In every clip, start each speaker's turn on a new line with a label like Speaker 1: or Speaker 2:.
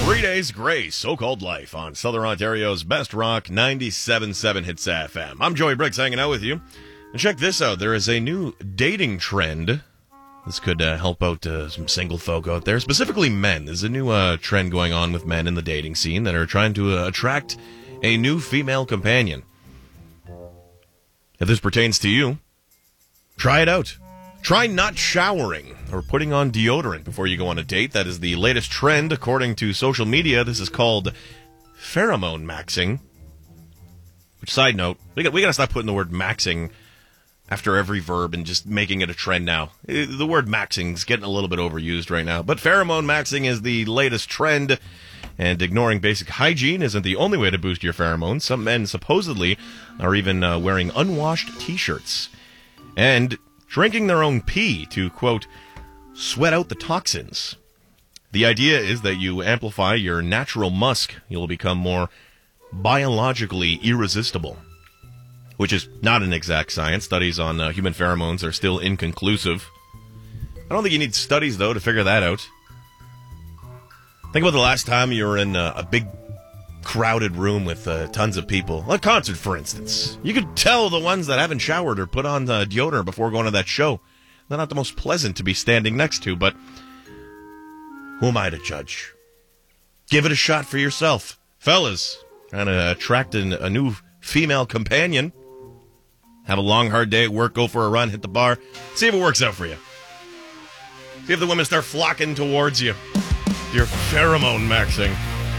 Speaker 1: 3 Days Grace, So-Called Life on Southern Ontario's Best Rock 97.7 Hits FM. I'm Joey Briggs hanging out with you. And check this out. There is a new dating trend. This could help out some single folk out there, specifically men. There's a new trend going on with men in the dating scene that are trying to attract a new female companion. If this pertains to you, try it out. Try not showering or putting on deodorant before you go on a date. That is the latest trend according to social media. This is called pheromone maxing. Which, side note, we got to stop putting the word maxing after every verb and just making it a trend now. The word maxing is getting a little bit overused right now. But pheromone maxing is the latest trend, and ignoring basic hygiene isn't the only way to boost your pheromones. Some men supposedly are even wearing unwashed T-shirts and drinking their own pee to, quote, sweat out the toxins. The idea is that you amplify your natural musk. You'll become more biologically irresistible, which is not an exact science. Studies on human pheromones are still inconclusive. I don't think you need studies, though, to figure that out. Think about the last time you were in a big crowded room with tons of people. A concert, for instance. You could tell the ones that haven't showered or put on deodorant before going to that show. They're not the most pleasant to be standing next to, but who am I to judge? Give it a shot for yourself. Fellas, trying to attract a new female companion. Have a long, hard day at work, go for a run, hit the bar. See if it works out for you. See if the women start flocking towards you. Your pheromone maxing.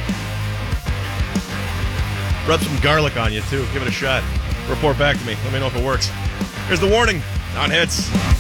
Speaker 1: Rub some garlic on you, too. Give it a shot. Report back to me. Let me know if it works. Here's the warning on Hits.